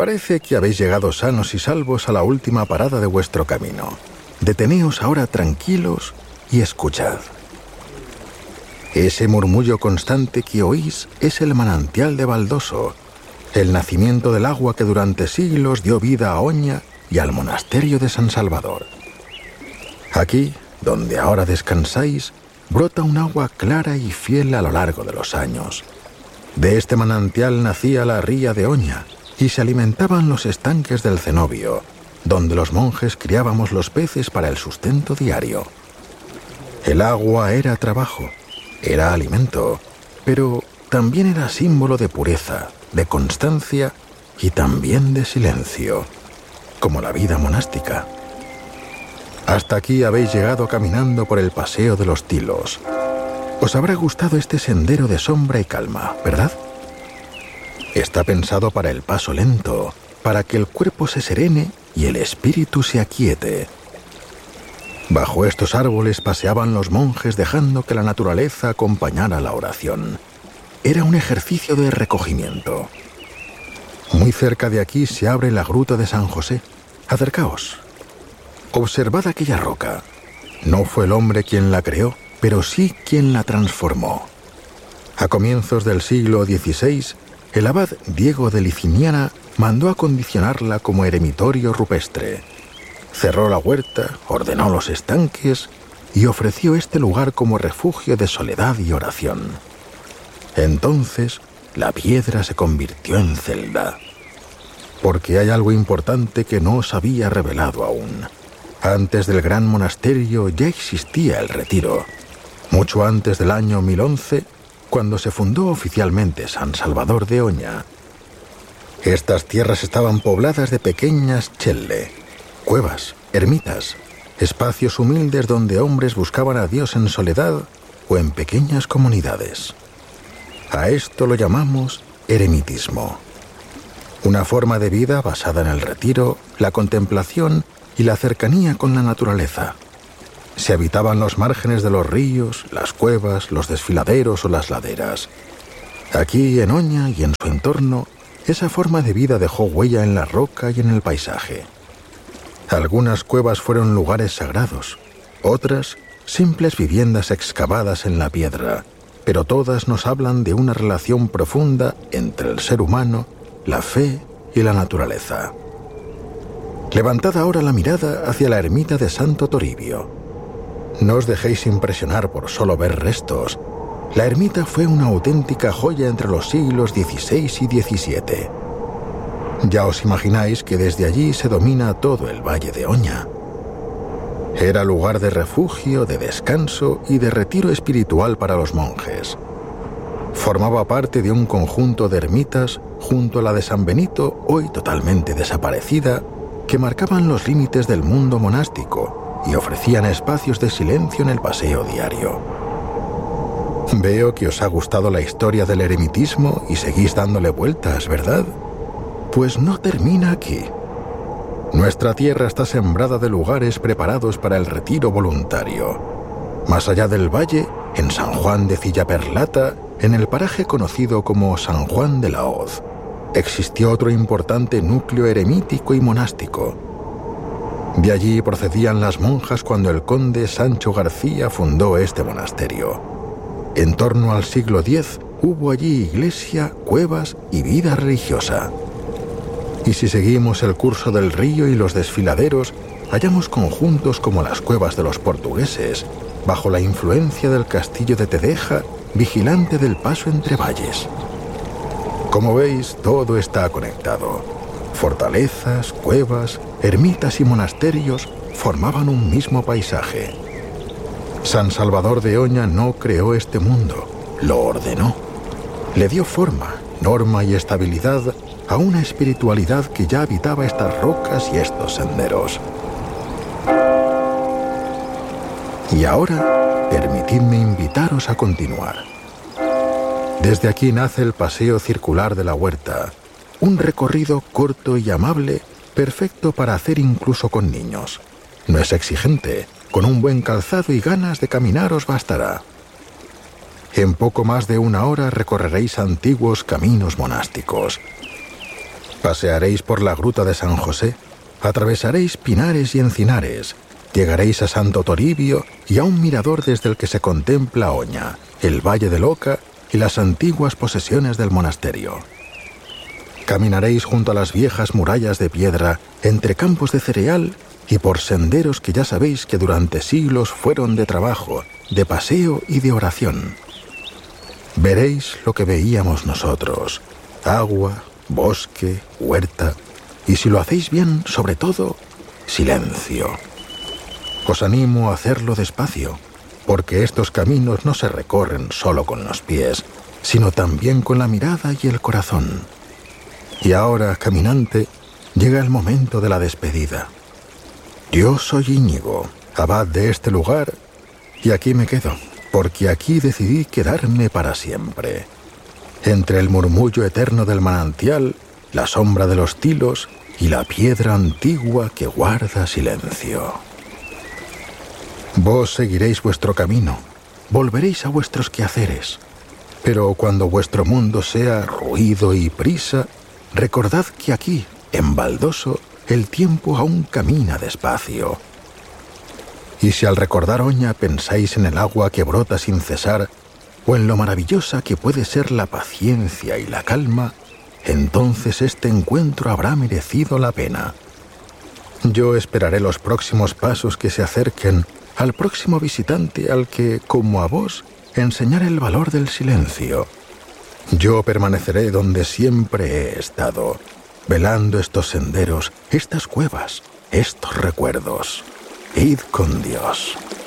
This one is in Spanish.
Parece que habéis llegado sanos y salvos a la última parada de vuestro camino. Deteneos ahora tranquilos y escuchad. Ese murmullo constante que oís es el manantial de Baldoso, el nacimiento del agua que durante siglos dio vida a Oña y al monasterio de San Salvador. Aquí, donde ahora descansáis, brota un agua clara y fiel a lo largo de los años. De este manantial nacía la ría de Oña y se alimentaban los estanques del cenobio, donde los monjes criábamos los peces para el sustento diario. El agua era trabajo, era alimento, pero también era símbolo de pureza, de constancia y también de silencio, como la vida monástica. Hasta aquí habéis llegado caminando por el paseo de los Tilos. Os habrá gustado este sendero de sombra y calma, ¿verdad? Está pensado para el paso lento, para que el cuerpo se serene y el espíritu se aquiete. Bajo estos árboles paseaban los monjes dejando que la naturaleza acompañara la oración. Era un ejercicio de recogimiento. Muy cerca de aquí se abre la gruta de San José. Acercaos. Observad aquella roca. No fue el hombre quien la creó, pero sí quien la transformó. A comienzos del siglo XVI, el abad Diego de Liciniana mandó acondicionarla como eremitorio rupestre. Cerró la huerta, ordenó los estanques y ofreció este lugar como refugio de soledad y oración. Entonces, la piedra se convirtió en celda. Porque hay algo importante que no os había revelado aún. Antes del gran monasterio ya existía el retiro. Mucho antes del año 1011, cuando se fundó oficialmente San Salvador de Oña. Estas tierras estaban pobladas de pequeñas celle, cuevas, ermitas, espacios humildes donde hombres buscaban a Dios en soledad o en pequeñas comunidades. A esto lo llamamos eremitismo. Una forma de vida basada en el retiro, la contemplación y la cercanía con la naturaleza. Se habitaban los márgenes de los ríos, las cuevas, los desfiladeros o las laderas. Aquí, en Oña y en su entorno, esa forma de vida dejó huella en la roca y en el paisaje. Algunas cuevas fueron lugares sagrados, otras simples viviendas excavadas en la piedra, pero todas nos hablan de una relación profunda entre el ser humano, la fe y la naturaleza. Levantad ahora la mirada hacia la ermita de Santo Toribio. No os dejéis impresionar por solo ver restos. La ermita fue una auténtica joya entre los siglos XVI y XVII. Ya os imagináis que desde allí se domina todo el valle de Oña. Era lugar de refugio, de descanso y de retiro espiritual para los monjes. Formaba parte de un conjunto de ermitas junto a la de San Benito, hoy totalmente desaparecida, que marcaban los límites del mundo monástico y ofrecían espacios de silencio en el paseo diario. Veo que os ha gustado la historia del eremitismo y seguís dándole vueltas, ¿verdad? Pues no termina aquí. Nuestra tierra está sembrada de lugares preparados para el retiro voluntario. Más allá del valle, en San Juan de Cillaperlata, en el paraje conocido como San Juan de la Hoz, existió otro importante núcleo eremítico y monástico. De allí procedían las monjas cuando el conde Sancho García fundó este monasterio. En torno al siglo X hubo allí iglesia, cuevas y vida religiosa. Y si seguimos el curso del río y los desfiladeros, hallamos conjuntos como las cuevas de los portugueses, bajo la influencia del castillo de Tedeja, vigilante del paso entre valles. Como veis, todo está conectado. Fortalezas, cuevas, ermitas y monasterios formaban un mismo paisaje. San Salvador de Oña no creó este mundo, lo ordenó. Le dio forma, norma y estabilidad a una espiritualidad que ya habitaba estas rocas y estos senderos. Y ahora, permitidme invitaros a continuar. Desde aquí nace el paseo circular de la huerta, un recorrido corto y amable, perfecto para hacer incluso con niños. No es exigente, con un buen calzado y ganas de caminar os bastará. En poco más de una hora recorreréis antiguos caminos monásticos. Pasearéis por la gruta de San José, atravesaréis pinares y encinares, llegaréis a Santo Toribio y a un mirador desde el que se contempla Oña, el Valle del Oca y las antiguas posesiones del monasterio. Caminaréis junto a las viejas murallas de piedra, entre campos de cereal y por senderos que ya sabéis que durante siglos fueron de trabajo, de paseo y de oración. Veréis lo que veíamos nosotros: agua, bosque, huerta, y si lo hacéis bien, sobre todo, silencio. Os animo a hacerlo despacio, porque estos caminos no se recorren solo con los pies, sino también con la mirada y el corazón. Y ahora, caminante, llega el momento de la despedida. Yo soy Íñigo, abad de este lugar, y aquí me quedo, porque aquí decidí quedarme para siempre. Entre el murmullo eterno del manantial, la sombra de los tilos y la piedra antigua que guarda silencio. Vos seguiréis vuestro camino, volveréis a vuestros quehaceres, pero cuando vuestro mundo sea ruido y prisa, recordad que aquí, en Baldoso, el tiempo aún camina despacio. Y si al recordar Oña pensáis en el agua que brota sin cesar, o en lo maravillosa que puede ser la paciencia y la calma, entonces este encuentro habrá merecido la pena. Yo esperaré los próximos pasos que se acerquen al próximo visitante al que, como a vos, enseñar el valor del silencio. Yo permaneceré donde siempre he estado, velando estos senderos, estas cuevas, estos recuerdos. Id con Dios.